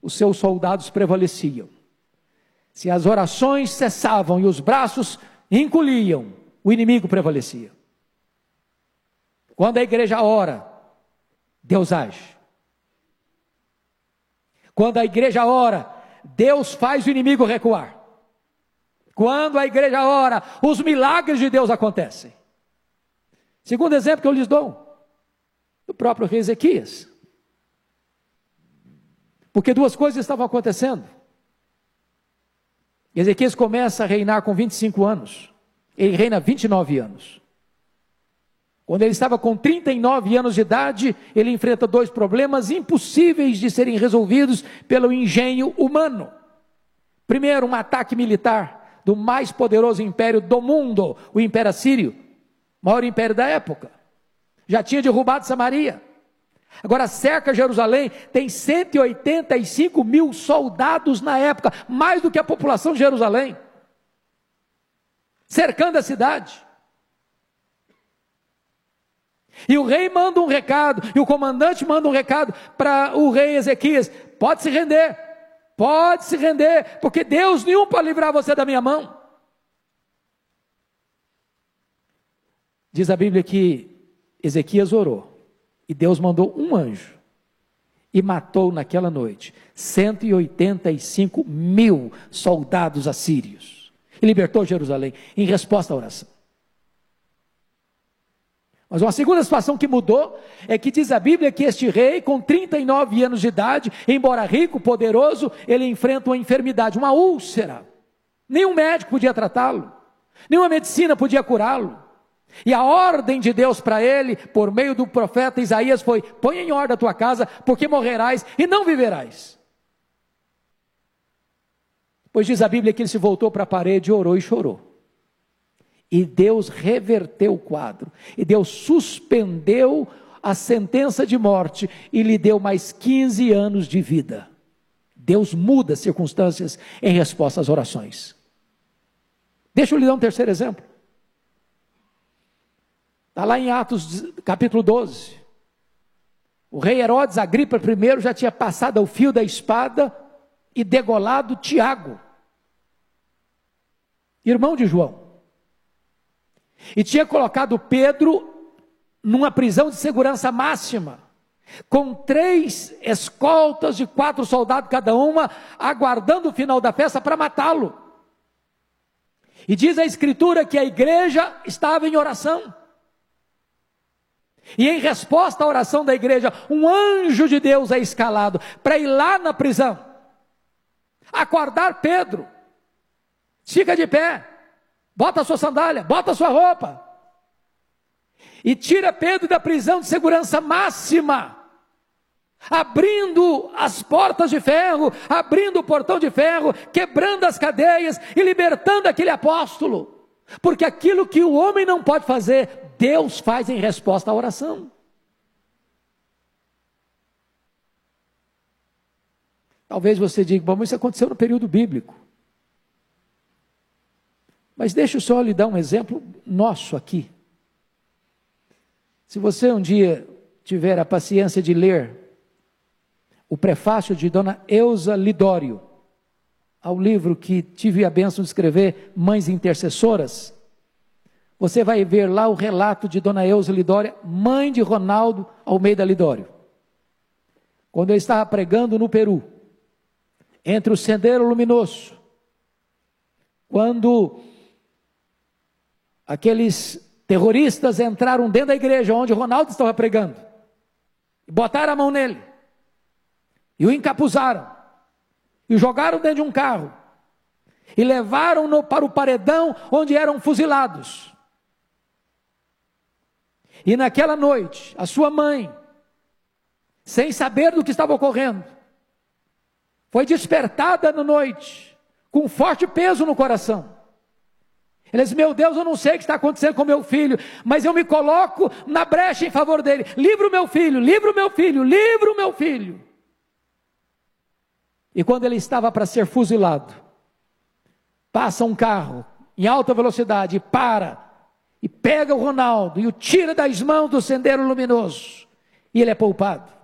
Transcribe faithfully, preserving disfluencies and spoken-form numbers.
os seus soldados prevaleciam. Se as orações cessavam e os braços encolhiam, o inimigo prevalecia. Quando a igreja ora, Deus age. Quando a igreja ora, Deus faz o inimigo recuar. Quando a igreja ora, os milagres de Deus acontecem. Segundo exemplo que eu lhes dou, o próprio rei Ezequias. Porque duas coisas estavam acontecendo. Ezequias começa a reinar com vinte e cinco anos. Ele reina vinte e nove anos. Quando ele estava com trinta e nove anos de idade, ele enfrenta dois problemas impossíveis de serem resolvidos pelo engenho humano. Primeiro, um ataque militar do mais poderoso império do mundo, o Império Assírio, maior império da época. Já tinha derrubado Samaria. Agora cerca Jerusalém, tem cento e oitenta e cinco mil soldados na época, mais do que a população de Jerusalém, cercando a cidade. E o rei manda um recado, e o comandante manda um recado para o rei Ezequias: pode se render, pode se render, porque Deus nenhum pode livrar você da minha mão. Diz a Bíblia que Ezequias orou, e Deus mandou um anjo, e matou naquela noite cento e oitenta e cinco mil soldados assírios, e libertou Jerusalém, em resposta à oração. Mas uma segunda situação que mudou, é que diz a Bíblia que este rei, com trinta e nove anos de idade, embora rico, poderoso, ele enfrenta uma enfermidade, uma úlcera. Nenhum médico podia tratá-lo, nenhuma medicina podia curá-lo. E a ordem de Deus para ele, por meio do profeta Isaías, foi: põe em ordem a tua casa, porque morrerás e não viverás. Pois diz a Bíblia que ele se voltou para a parede, orou e chorou. E Deus reverteu o quadro, e Deus suspendeu a sentença de morte, e lhe deu mais quinze anos de vida. Deus muda as circunstâncias em resposta às orações. Deixa eu lhe dar um terceiro exemplo. Está lá em Atos capítulo doze. O rei Herodes Agripa I já tinha passado ao fio da espada e degolado Tiago, irmão de João. E tinha colocado Pedro numa prisão de segurança máxima, com três escoltas de quatro soldados cada uma, aguardando o final da festa para matá-lo. E diz a Escritura que a igreja estava em oração. E em resposta à oração da igreja, um anjo de Deus é escalado para ir lá na prisão, acordar Pedro. Fica de pé, bota a sua sandália, bota a sua roupa, e tira Pedro da prisão de segurança máxima, abrindo as portas de ferro, abrindo o portão de ferro, quebrando as cadeias e libertando aquele apóstolo. Porque aquilo que o homem não pode fazer, Deus faz em resposta à oração. Talvez você diga: bom, mas isso aconteceu no período bíblico. Mas deixa eu só lhe dar um exemplo nosso aqui. Se você um dia tiver a paciência de ler o prefácio de Dona Eusa Lidório, ao livro que tive a bênção de escrever, Mães Intercessoras, você vai ver lá o relato de Dona Eusa Lidório, mãe de Ronaldo Almeida Lidório. Quando eu estava pregando no Peru, entre o Sendero Luminoso, quando aqueles terroristas entraram dentro da igreja onde Ronaldo estava pregando, e botaram a mão nele, e o encapuzaram, e o jogaram dentro de um carro, e levaram-no para o paredão onde eram fuzilados. E naquela noite, a sua mãe, sem saber do que estava ocorrendo, foi despertada na noite, com um forte peso no coração. Ela disse: meu Deus, eu não sei o que está acontecendo com meu filho, mas eu me coloco na brecha em favor dele. Livra o meu filho, livra o meu filho, livra o meu filho. E quando ele estava para ser fuzilado, passa um carro em alta velocidade e para, e pega o Ronaldo e o tira das mãos do Sendero Luminoso, e ele é poupado.